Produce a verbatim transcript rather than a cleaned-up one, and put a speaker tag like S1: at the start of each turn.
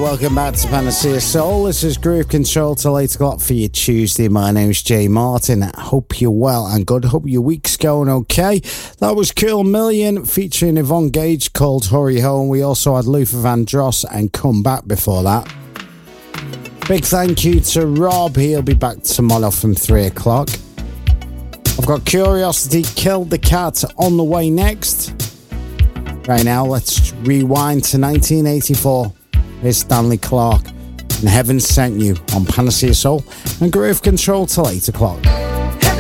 S1: welcome back to Panacea Soul. This is Groove Control till eight o'clock for your Tuesday. My name's Jay Martin. Hope you're well and good. Hope your week's going okay. That was Cool Million featuring Yvonne Gage called Hurry Home. We also had Luther Vandross and Come Back before that. Big thank you to Rob. He'll be back tomorrow from three o'clock. I've got Curiosity Killed the Cat on the way next. Right now, let's rewind to nineteen eighty-four. Here's Stanley Clarke and Heaven Sent You on Panacea Soul and Groove Control till eight o'clock.